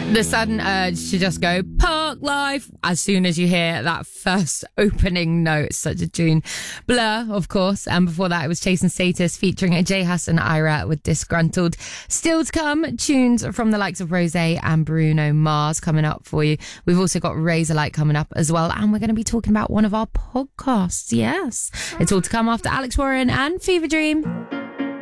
The sudden urge to just go park life as soon as you hear that first opening note. Such a tune. Blur, of course. And before that, it was Chase and Status featuring J Hus and Ira with Disgruntled. Still to come, tunes from the likes of Rosé and Bruno Mars coming up for you. We've also got Razorlight coming up as well. And we're going to be talking about one of our podcasts. Yes. It's all to come after Alex Warren and Fever Dream.